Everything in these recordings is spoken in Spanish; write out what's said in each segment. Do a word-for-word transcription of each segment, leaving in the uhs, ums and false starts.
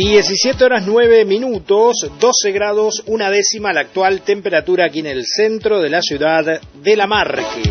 diecisiete horas nueve minutos, doce grados, una décima la actual temperatura aquí en el centro de la ciudad de La Marque.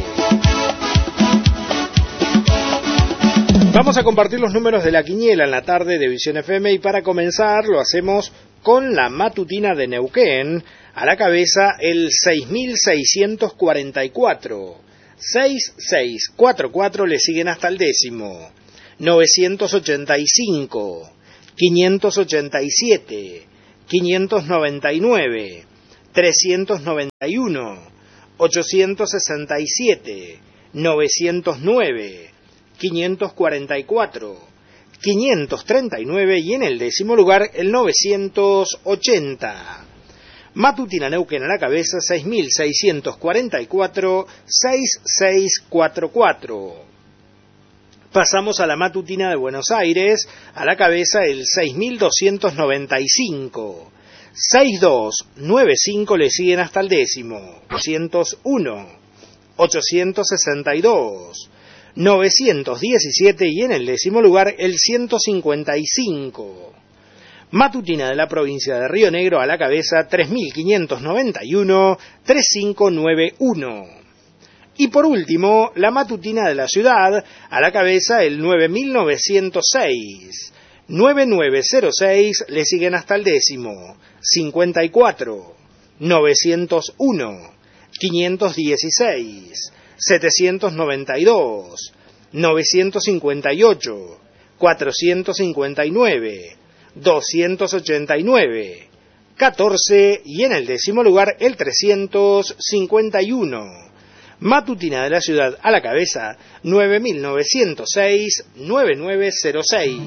Vamos a compartir los números de la quiniela en la tarde de Visión F M y para comenzar lo hacemos con la matutina de Neuquén. A la cabeza el seis mil seiscientos cuarenta y cuatro. seis seis cuatro cuatro le siguen hasta el décimo. novecientos ochenta y cinco. quinientos ochenta y siete, quinientos noventa y nueve, trescientos noventa y uno, ochocientos sesenta y siete, novecientos nueve, quinientos cuarenta y cuatro, quinientos treinta y nueve y en el décimo lugar el novecientos ochenta. Matutina Neuquén a la cabeza seis mil seiscientos cuarenta y cuatro, seis seis cuatro cuatro. Pasamos a la matutina de Buenos Aires, a la cabeza el seis mil doscientos noventa y cinco. seis dos nueve cinco le siguen hasta el décimo. doscientos uno, ochocientos sesenta y dos, novecientos diecisiete y en el décimo lugar el ciento cincuenta y cinco. Matutina de la provincia de Río Negro a la cabeza tres mil quinientos noventa y uno, treinta y cinco noventa y uno. Y por último, la matutina de la ciudad, a la cabeza el nueve mil novecientos seis. nueve nueve cero seis le siguen hasta el décimo. cincuenta y cuatro, novecientos uno, quinientos dieciséis, setecientos noventa y dos, novecientos cincuenta y ocho, cuatrocientos cincuenta y nueve, doscientos ochenta y nueve, catorce y en el décimo lugar el trescientos cincuenta y uno. Matutina de la ciudad a la cabeza nueve mil novecientos seis, nueve nueve cero seis.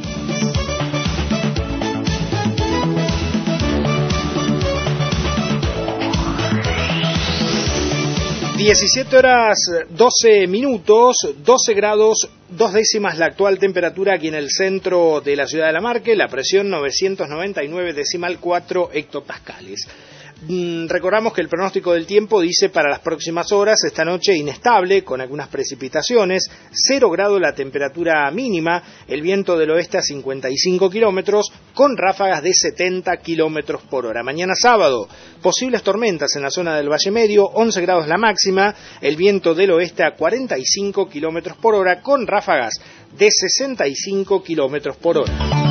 diecisiete horas doce minutos, doce grados, dos décimas la actual temperatura aquí en el centro de la ciudad de La Marque, la presión novecientos noventa y nueve decimal cuatro hectopascales. Recordamos que el pronóstico del tiempo dice para las próximas horas, esta noche inestable, con algunas precipitaciones, cero grado la temperatura mínima, el viento del oeste a cincuenta y cinco kilómetros, con ráfagas de setenta kilómetros por hora. Mañana sábado, posibles tormentas en la zona del Valle Medio, once grados la máxima, el viento del oeste a cuarenta y cinco kilómetros por hora, con ráfagas de sesenta y cinco kilómetros por hora.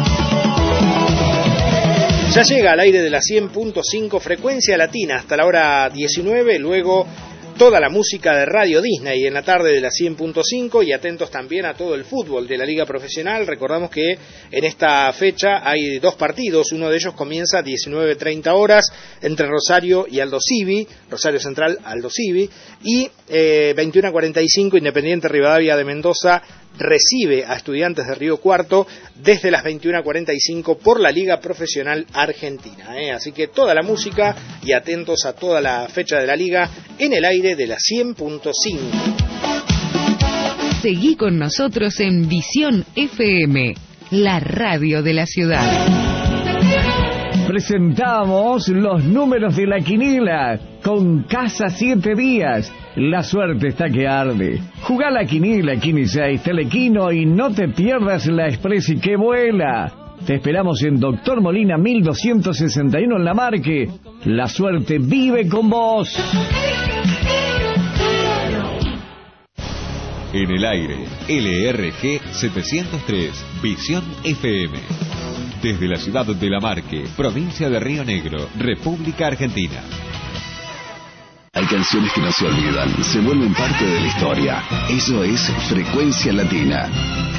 Ya llega al aire de la cien punto cinco frecuencia latina hasta la hora diecinueve, luego toda la música de Radio Disney en la tarde de la cien punto cinco y atentos también a todo el fútbol de la Liga Profesional. Recordamos que en esta fecha hay dos partidos, uno de ellos comienza a diecinueve treinta horas entre Rosario y Aldo Civi, Rosario Central, Aldo Civi, y eh, veintiuno cuarenta y cinco Independiente Rivadavia de Mendoza recibe a Estudiantes de Río Cuarto desde las veintiuno cuarenta y cinco por la Liga Profesional Argentina. ¿eh? Así que toda la música y atentos a toda la fecha de la Liga en el aire de la cien punto cinco. Seguí con nosotros en Visión F M, la radio de la ciudad. Presentamos los números de la quiniela con Casa Siete Días. La suerte está que arde. Jugá la quiniela Quini seis Telequino y no te pierdas la Expresi que vuela. Te esperamos en Doctor Molina mil doscientos sesenta y uno en La Marque. La suerte vive con vos. En el aire, L R G setecientos tres, Visión F M. Desde la ciudad de La Marque, provincia de Río Negro, República Argentina. Hay canciones que no se olvidan, se vuelven parte de la historia. Eso es Frecuencia Latina.